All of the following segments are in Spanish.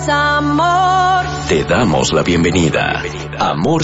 Amor. Te damos la bienvenida. Amor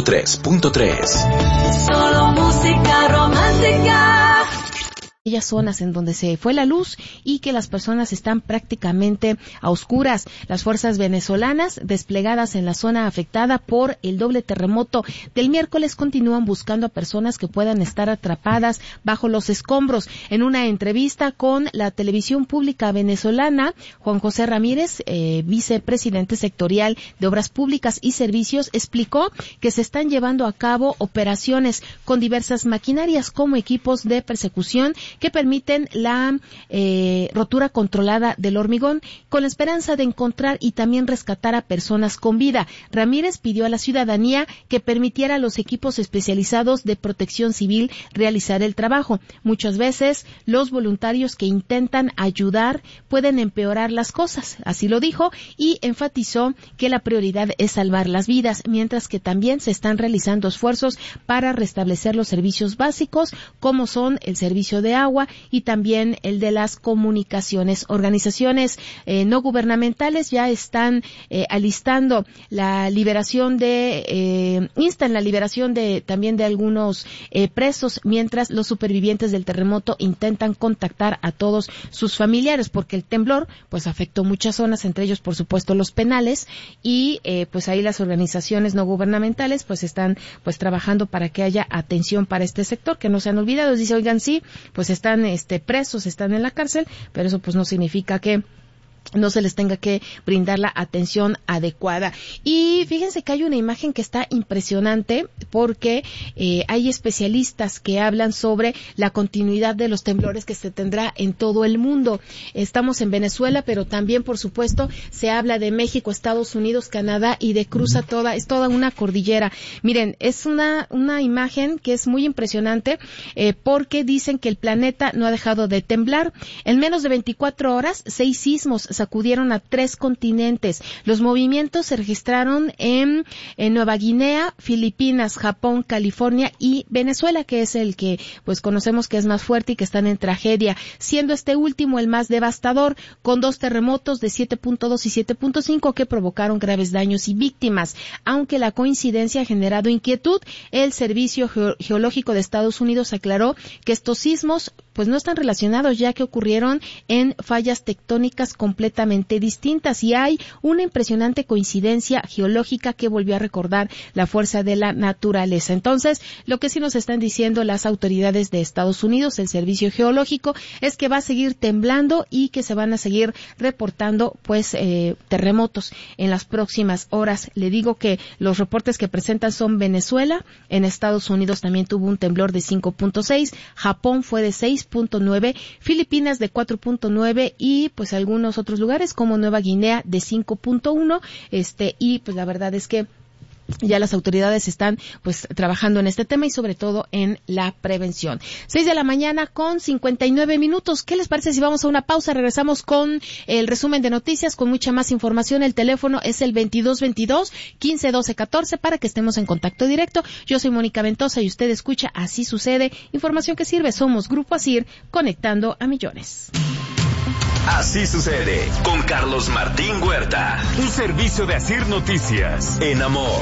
103.3. Solo música romántica. Aquellas zonas en donde se fue la luz y que las personas están prácticamente a oscuras. Las fuerzas venezolanas desplegadas en la zona afectada por el doble terremoto del miércoles continúan buscando a personas que puedan estar atrapadas bajo los escombros. En una entrevista con la televisión pública venezolana, Juan José Ramírez, vicepresidente sectorial de Obras Públicas y Servicios, explicó que se están llevando a cabo operaciones con diversas maquinarias como equipos de persecución que permiten la rotura controlada del hormigón con la esperanza de encontrar y también rescatar a personas con vida. Ramírez pidió a la ciudadanía que permitiera a los equipos especializados de protección civil realizar el trabajo. Muchas veces los voluntarios que intentan ayudar pueden empeorar las cosas, así lo dijo, y enfatizó que la prioridad es salvar las vidas, mientras que también se están realizando esfuerzos para restablecer los servicios básicos como son el servicio de agua y también el de las comunicaciones. Organizaciones no gubernamentales ya están alistando la liberación instan la liberación también de algunos presos, mientras los supervivientes del terremoto intentan contactar a todos sus familiares, porque el temblor pues afectó muchas zonas, entre ellos por supuesto los penales, y pues ahí las organizaciones no gubernamentales pues están pues trabajando para que haya atención para este sector, que no se han olvidado. Dice, oigan, sí, pues están presos, están en la cárcel, pero eso pues no significa que no se les tenga que brindar la atención adecuada. Y fíjense que hay una imagen que está impresionante porque hay especialistas que hablan sobre la continuidad de los temblores que se tendrá en todo el mundo. Estamos en Venezuela, pero también, por supuesto, se habla de México, Estados Unidos, Canadá y cruza es toda una cordillera. Miren, es una imagen que es muy impresionante porque dicen que el planeta no ha dejado de temblar. En menos de 24 horas, 6 sismos sacudieron a 3 continentes. Los movimientos se registraron en Nueva Guinea, Filipinas, Japón, California y Venezuela, que es el que pues conocemos que es más fuerte y que están en tragedia, siendo este último el más devastador, con 2 terremotos de 7.2 y 7.5 que provocaron graves daños y víctimas. Aunque la coincidencia ha generado inquietud, el Servicio Geológico de Estados Unidos aclaró que estos sismos pues no están relacionados, ya que ocurrieron en fallas tectónicas completamente distintas, y hay una impresionante coincidencia geológica que volvió a recordar la fuerza de la naturaleza. Entonces, lo que sí nos están diciendo las autoridades de Estados Unidos, el Servicio Geológico, es que va a seguir temblando y que se van a seguir reportando pues terremotos en las próximas horas. Le digo que los reportes que presentan son Venezuela, en Estados Unidos también tuvo un temblor de 5.6, Japón fue de 6.9, Filipinas de 4.9 y pues algunos otros lugares como Nueva Guinea de 5.1, y pues la verdad es que ya las autoridades están pues trabajando en este tema y sobre todo en la prevención. 6:59 a.m. ¿Qué les parece si vamos a una pausa? Regresamos con el resumen de noticias con mucha más información. El teléfono es el 2222-1512-14 para que estemos en contacto directo. Yo soy Mónica Ventosa y usted escucha Así Sucede, información que sirve. Somos Grupo ASIR, conectando a millones. Así Sucede con Carlos Martín Huerta. Un servicio de ASIR Noticias. En Amor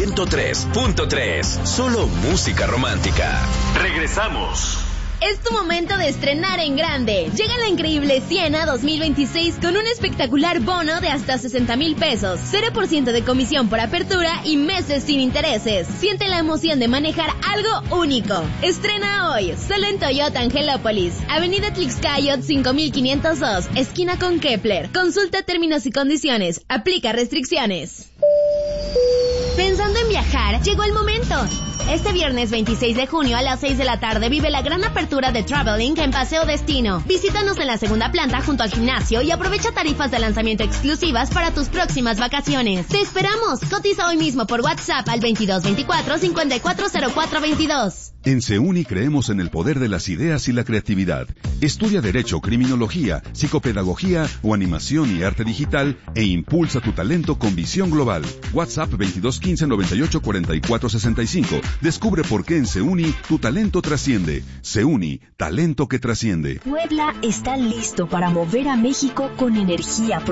103.3. Solo música romántica. Regresamos. Es tu momento de estrenar en grande. Llega la increíble Siena 2026 con un espectacular bono de hasta 60,000 pesos, 0% de comisión por apertura y meses sin intereses. Siente la emoción de manejar algo único. Estrena hoy, solo en Toyota Angelópolis, Avenida Tlaxcayot 5502, esquina con Kepler. Consulta términos y condiciones. Aplica restricciones. Pensando en viajar, llegó el momento. Este viernes 26 de junio a las 6 de la tarde vive la gran apertura de Traveling en Paseo Destino. Visítanos en la segunda planta junto al gimnasio y aprovecha tarifas de lanzamiento exclusivas para tus próximas vacaciones. ¡Te esperamos! Cotiza hoy mismo por WhatsApp al 2224-540422. En CEUNI creemos en el poder de las ideas y la creatividad. Estudia Derecho, Criminología, Psicopedagogía o Animación y Arte Digital e impulsa tu talento con visión global. WhatsApp 2215-984465. Descubre por qué en CEUNI tu talento trasciende. CEUNI, talento que trasciende. Puebla está listo para mover a México con energía